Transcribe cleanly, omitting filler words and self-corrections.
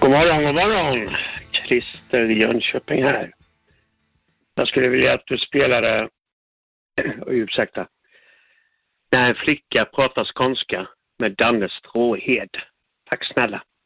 God morgon. Christer Jönköping här. Jag skulle vilja att du spelade, ursäkta, när en flicka pratar skånska med Danne Stråhed. Tack snälla.